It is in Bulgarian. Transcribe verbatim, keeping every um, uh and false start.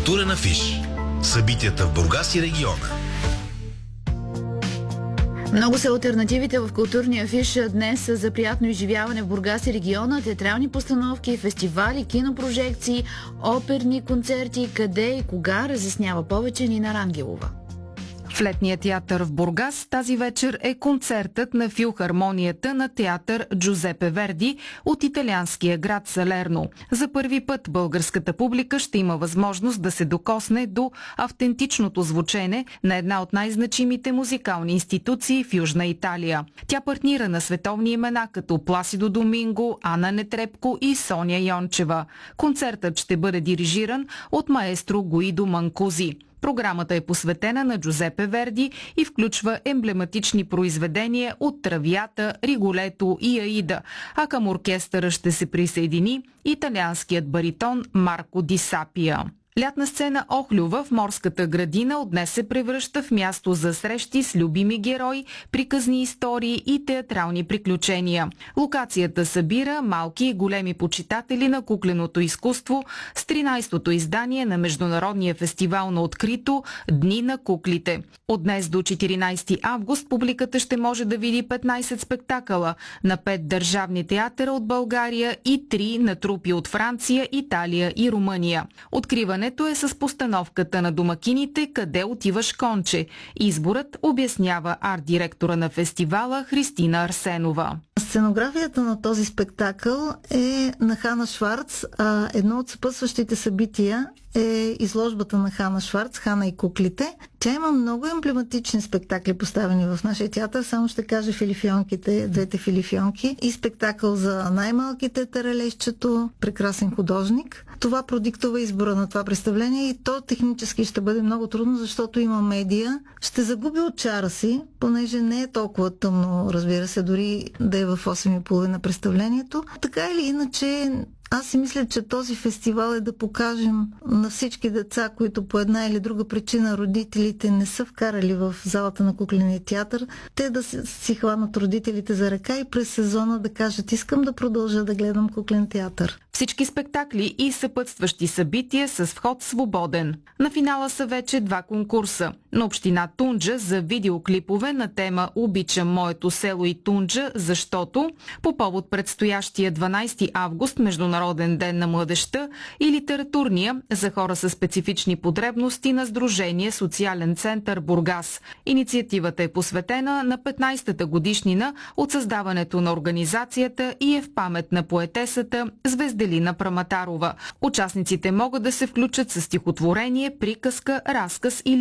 Културен афиш. Събитията в Бургас и региона. Много са алтернативите в културния афиш днес за приятно изживяване в Бургас и региона. Театрални постановки, фестивали, кинопрожекции, оперни концерти. Къде и кога, разяснява повече Нина Рангелова. В летния театър в Бургас тази вечер е концертът на филхармонията на театър Джузепе Верди от италианския град Салерно. За първи път българската публика ще има възможност да се докосне до автентичното звучене на една от най-значимите музикални институции в Южна Италия. Тя партнира на световни имена като Пласидо Доминго, Ана Нетребко и Соня Йончева. Концертът ще бъде дирижиран от маестро Гуидо Манкузи. Програмата е посветена на Джузепе Верди и включва емблематични произведения от Травията, Риголето и Аида, а към оркестъра ще се присъедини италианският баритон Марко Ди Сапия. Лятна сцена Охлюва в морската градина от днес се превръща в място за срещи с любими герои, приказни истории и театрални приключения. Локацията събира малки и големи почитатели на кукленото изкуство с тринайсетото издание на Международния фестивал на открито Дни на куклите. От днес до четиринайсети август публиката ще може да види петнайсет спектакъла на пет държавни театъра от България и три на трупи от Франция, Италия и Румъния. Откриване е с постановката на домакините "Къде отиваш, конче?". Изборът обяснява арт-директора на фестивала Христина Арсенова. Сценографията на този спектакъл е на Хана Шварц, а едно от съпътстващите събития е изложбата на Хана Шварц "Хана и куклите". Тя има много емблематични спектакли, поставени в нашия театър. Само ще кажа Филифионките, двете Филифионки и спектакъл за най-малките Таралещето, прекрасен художник. Това продиктува избора на това представление и то технически ще бъде много трудно, защото има медия. Ще загуби от чара си, понеже не е толкова тъмно, разбира се, дори да е в осем и половина представлението. Така или иначе, аз си мисля, че този фестивал е да покажем на всички деца, които по една или друга причина родителите не са вкарали в залата на кукления театър, те да си хванат родителите за ръка и през сезона да кажат: искам да продължа да гледам куклен театър. Всички спектакли и съпътстващи събития с вход свободен. На финала са вече два конкурса. На община Тунджа за видеоклипове на тема "Обичам моето село и Тунджа, защото" по повод предстоящия дванайсети август Международен ден на младежта, и литературния за хора с специфични потребности на Сдружение Социален център Бургас. Инициативата е посветена на петнайсетата годишнина от създаването на организацията и е в памет на поетесата Звезделина Праматарова. Участниците могат да се включат със стихотворение, приказка, разказ или